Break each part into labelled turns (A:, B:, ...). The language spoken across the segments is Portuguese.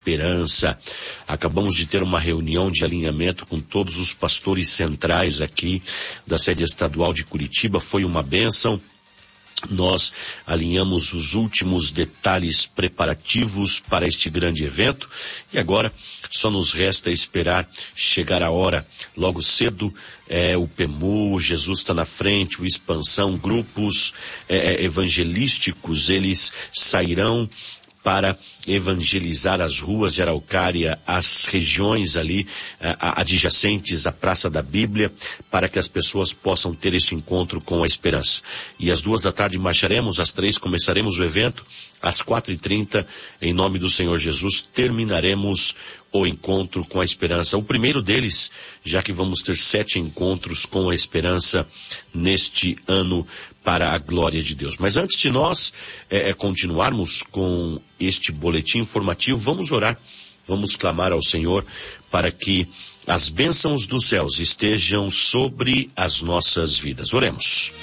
A: esperança. Acabamos de ter uma reunião de alinhamento com todos os pastores centrais aqui da sede estadual de Curitiba. Foi uma bênção. Nós alinhamos os últimos detalhes preparativos para este grande evento e agora só nos resta esperar chegar a hora. Logo cedo, o PEMU, Jesus está na frente, o Expansão, grupos evangelísticos, eles sairão para evangelizar as ruas de Araucária, as regiões ali adjacentes à Praça da Bíblia, para que as pessoas possam ter este encontro com a esperança. E às 14h marcharemos, às 3 começaremos o evento, às 4h30, em nome do Senhor Jesus, terminaremos o encontro com a esperança. O primeiro deles, já que vamos ter 7 encontros com a esperança neste ano para a glória de Deus. Mas antes de nós continuarmos com este boletim informativo, vamos orar, vamos clamar ao Senhor para que as bênçãos dos céus estejam sobre as nossas vidas. Oremos.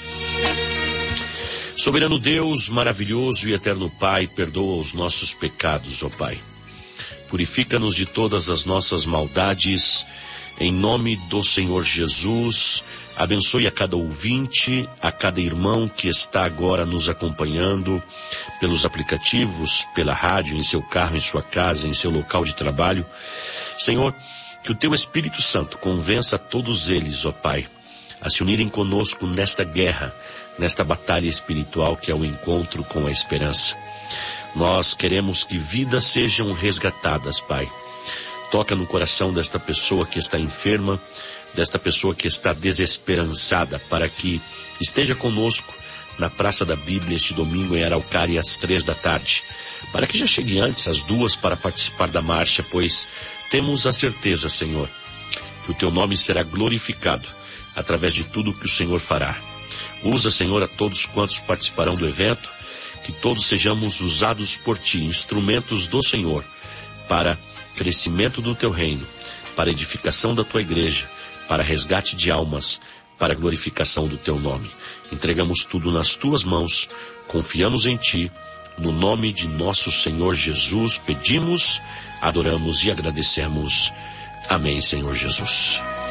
A: Soberano Deus, maravilhoso e eterno Pai, perdoa os nossos pecados, ó Pai. Purifica-nos de todas as nossas maldades, em nome do Senhor Jesus. Abençoe a cada ouvinte, a cada irmão que está agora nos acompanhando pelos aplicativos, pela rádio, em seu carro, em sua casa, em seu local de trabalho. Senhor, que o Teu Espírito Santo convença todos eles, ó Pai, a se unirem conosco nesta guerra, nesta batalha espiritual que é o encontro com a esperança. Nós queremos que vidas sejam resgatadas, Pai. Toca no coração desta pessoa que está enferma, desta pessoa que está desesperançada, para que esteja conosco na Praça da Bíblia este domingo em Araucária às 15h, para que já chegue antes às 2 para participar da marcha, pois temos a certeza, Senhor, que o Teu nome será glorificado através de tudo que o Senhor fará. Usa, Senhor, a todos quantos participarão do evento, que todos sejamos usados por Ti, instrumentos do Senhor, para crescimento do Teu reino, para edificação da Tua igreja, para resgate de almas, para glorificação do Teu nome. Entregamos tudo nas Tuas mãos, confiamos em Ti, no nome de nosso Senhor Jesus, pedimos, adoramos e agradecemos. Amém, Senhor Jesus.